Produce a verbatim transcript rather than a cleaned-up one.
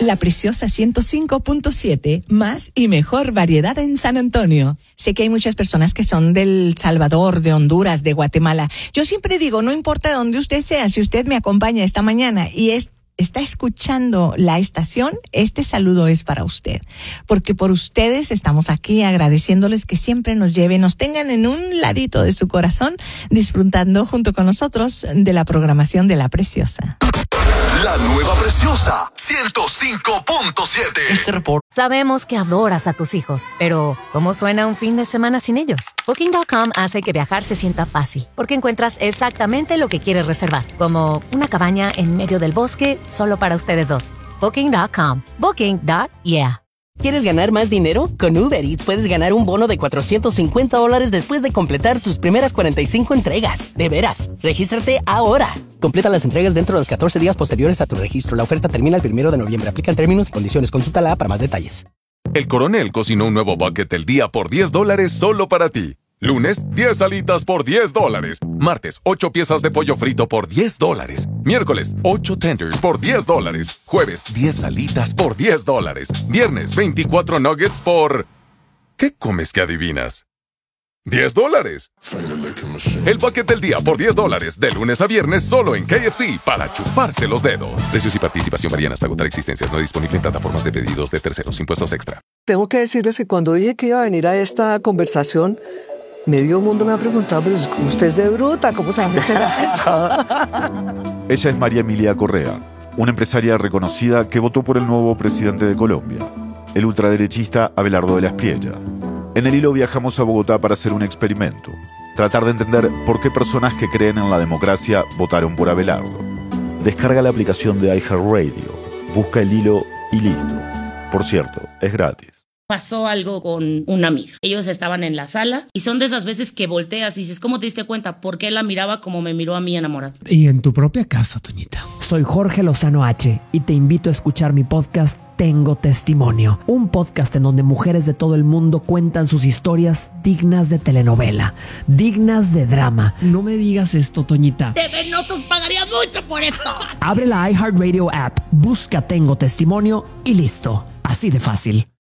La Preciosa ciento cinco punto siete, más y mejor variedad en San Antonio. Sé que hay muchas personas que son del Salvador, de Honduras, de Guatemala. Yo siempre digo, no importa de dónde usted sea, si usted me acompaña esta mañana y es está escuchando la estación, este saludo es para usted, porque por ustedes estamos aquí agradeciéndoles que siempre nos lleven, nos tengan en un ladito de su corazón, disfrutando junto con nosotros de la programación de La Preciosa. La nueva Preciosa ciento cinco punto siete. Este report. Sabemos que adoras a tus hijos, pero ¿cómo suena un fin de semana sin ellos? Booking punto com hace que viajar se sienta fácil, porque encuentras exactamente lo que quieres reservar, como una cabaña en medio del bosque solo para ustedes dos. Booking punto com. Booking. Yeah. ¿Quieres ganar más dinero? Con Uber Eats puedes ganar un bono de cuatrocientos cincuenta dólares después de completar tus primeras cuarenta y cinco entregas. De veras, regístrate ahora. Completa las entregas dentro de los catorce días posteriores a tu registro. La oferta termina el primero de noviembre. Aplican términos y condiciones. Consulta la app para más detalles. El Coronel cocinó un nuevo bucket del día por diez dólares solo para ti. Lunes, diez alitas por diez dólares. Martes, ocho piezas de pollo frito por diez dólares. Miércoles, ocho tenders por diez dólares. Jueves, diez alitas por diez dólares. Viernes, veinticuatro nuggets por... ¿Qué comes que adivinas? diez dólares. El bucket del día por diez dólares. De lunes a viernes solo en K F C para chuparse los dedos. Precios y participación varían hasta agotar existencias. No disponible en plataformas de pedidos de terceros. Impuestos extra. Tengo que decirles que cuando dije que iba a venir a esta conversación, medio mundo me ha preguntado, pero usted es de bruta, ¿cómo se llama? Ella es María Emilia Correa, una empresaria reconocida que votó por el nuevo presidente de Colombia, el ultraderechista Abelardo de la Espriella. En el hilo viajamos a Bogotá para hacer un experimento, tratar de entender por qué personas que creen en la democracia votaron por Abelardo. Descarga la aplicación de iHeartRadio, busca el hilo y listo. Por cierto, es gratis. Pasó algo con una amiga. Ellos estaban en la sala y son de esas veces que volteas y dices, ¿cómo te diste cuenta? Porque él la miraba como me miró a mí enamorado. Y en tu propia casa, Toñita. Soy Jorge Lozano H y te invito a escuchar mi podcast Tengo Testimonio, un podcast en donde mujeres de todo el mundo cuentan sus historias dignas de telenovela, dignas de drama. No me digas esto, Toñita. T V Notos pagaría mucho por esto. Abre la iHeartRadio app, busca Tengo Testimonio y listo. Así de fácil.